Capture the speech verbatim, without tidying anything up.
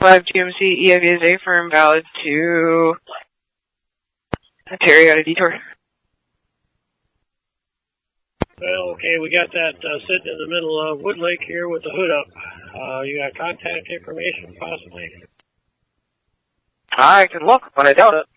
five G M C E I V S A firm valid to Terry out of Detour. Well, okay, we got that uh, sitting in the middle of Wood Lake here with the hood up. Uh, you got contact information, possibly? I can look, but I doubt it.